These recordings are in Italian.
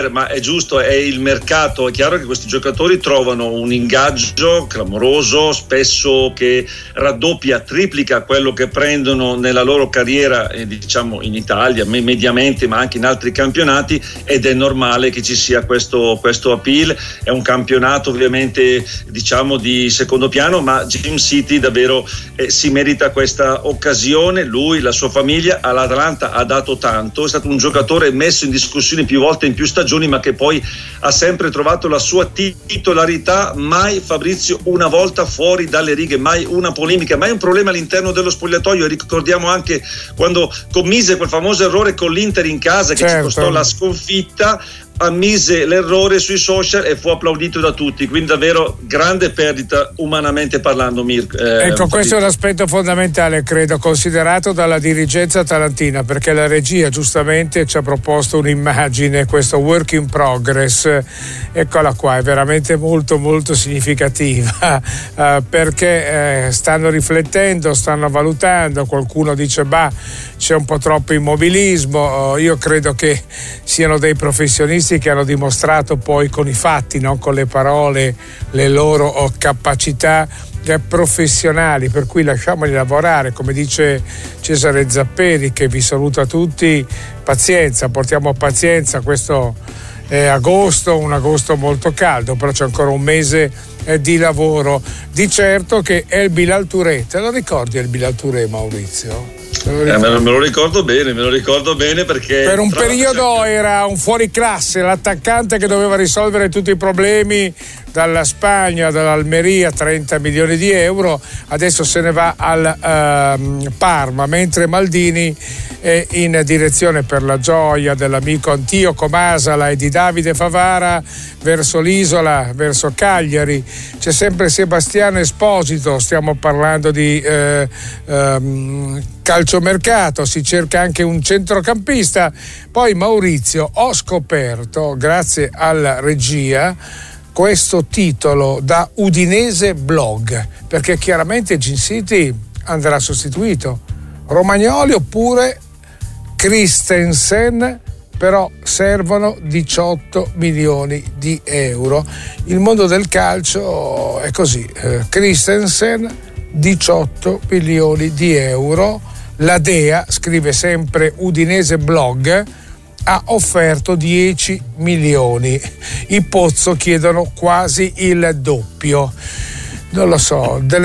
ma è giusto, è il mercato. È chiaro che questi giocatori trovano un ingaggio clamoroso, spesso che raddoppia, triplica quello che prendono nella loro carriera, diciamo in Italia mediamente, ma anche in altri campionati, ed è normale che ci sia questo appeal. È un campionato ovviamente diciamo di secondo piano, ma Jim City davvero si merita questa occasione. Lui, la sua famiglia, all'Atalanta ha dato tanto, è stato un giocatore messo in discussione più volte in più stagioni, ma che poi ha sempre trovato la sua titolarità. Mai, Fabrizio, una volta fuori dalle righe, mai una polemica, mai un problema all'interno dello spogliatoio. Ricordiamo anche quando commise quel famoso errore con l'Inter in casa che ci costò la sconfitta, ammise l'errore sui social e fu applaudito da tutti, quindi davvero grande perdita umanamente parlando, Mirko. Ecco, questo è un aspetto fondamentale, credo, considerato dalla dirigenza atalantina, perché la regia giustamente ci ha proposto un'immagine, questo work in progress, eccola qua, è veramente molto molto significativa, perché stanno riflettendo, stanno valutando. Qualcuno dice c'è un po' troppo immobilismo. Io credo che siano dei professionisti che hanno dimostrato poi con i fatti, non con le parole, le loro capacità professionali, per cui lasciamoli lavorare. Come dice Cesare Zapperi, che vi saluta tutti, pazienza, portiamo pazienza. Questo è agosto, un agosto molto caldo, però c'è ancora un mese di lavoro. Di certo che Elbilal Touré, te lo ricordi Elbilal Touré, Maurizio? Me lo ricordo bene perché per un periodo era un fuoriclasse, l'attaccante che doveva risolvere tutti i problemi dalla Spagna, dall'Almeria, 30 milioni di euro, adesso se ne va al Parma, mentre Maldini è in direzione, per la gioia dell'amico Antioco Masala e di Davide Favara, verso l'isola, verso Cagliari. C'è sempre Sebastiano Esposito, stiamo parlando di calciomercato, si cerca anche un centrocampista. Poi, Maurizio, ho scoperto, grazie alla regia, questo titolo da Udinese Blog, perché chiaramente Gin City andrà sostituito. Romagnoli oppure Christensen, però servono 18 milioni di euro. Il mondo del calcio è così, Christensen 18 milioni di euro. La Dea, scrive sempre Udinese Blog, ha offerto 10 milioni. I Pozzo chiedono quasi il doppio. Non lo so, delle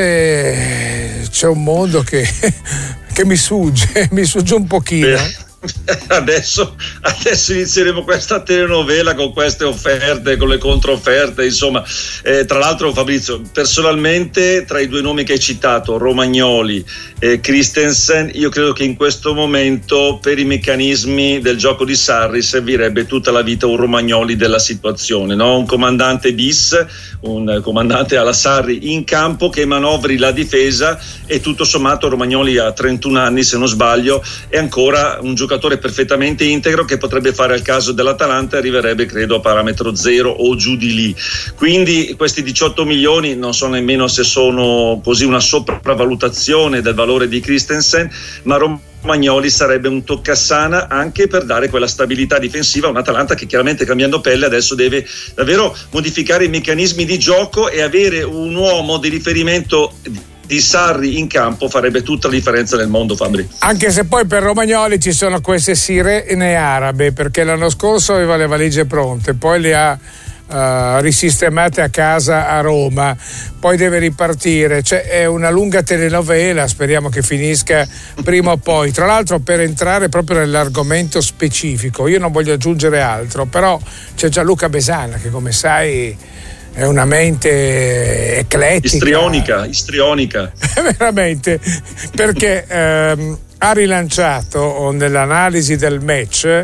volte c'è un mondo che mi sugge un pochino. Adesso inizieremo questa telenovela con queste offerte, con le controfferte, insomma. Tra l'altro, Fabrizio, personalmente tra i due nomi che hai citato, Romagnoli e Christensen, io credo che in questo momento, per i meccanismi del gioco di Sarri, servirebbe tutta la vita un Romagnoli della situazione, no? Un comandante bis, un comandante alla Sarri in campo che manovri la difesa, e tutto sommato Romagnoli ha 31 anni, se non sbaglio, è ancora un giocatore perfettamente integro che potrebbe fare al caso dell'Atalanta e arriverebbe credo a parametro zero o giù di lì. Quindi questi 18 milioni non so nemmeno se sono così una sopravvalutazione del valore di Christensen, ma Romagnoli sarebbe un toccasana anche per dare quella stabilità difensiva a un Atalanta che chiaramente, cambiando pelle, adesso deve davvero modificare i meccanismi di gioco, e avere un uomo di riferimento di Sarri in campo farebbe tutta la differenza nel mondo, Fabri. Anche se poi per Romagnoli ci sono queste sirene arabe, perché l'anno scorso aveva le valigie pronte, poi le ha risistemate a casa a Roma, poi deve ripartire, cioè è una lunga telenovela, speriamo che finisca prima o poi. Tra l'altro, per entrare proprio nell'argomento specifico, io non voglio aggiungere altro, però c'è Gianluca Besana che, come sai, è una mente eclettica, istrionica veramente, perché ha rilanciato nell'analisi del match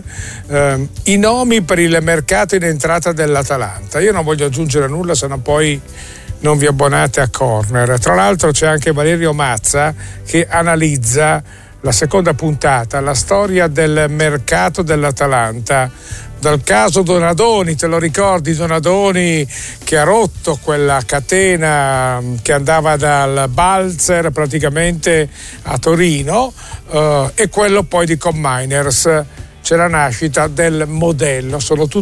i nomi per il mercato in entrata dell'Atalanta. Io non voglio aggiungere nulla, sennò poi non vi abbonate a Corner. Tra l'altro c'è anche Valerio Mazza che analizza la seconda puntata, la storia del mercato dell'Atalanta, dal caso Donadoni. Te lo ricordi Donadoni, che ha rotto quella catena che andava dal Balzer praticamente a Torino, e quello poi di Combiners, c'è la nascita del modello. Sono tutti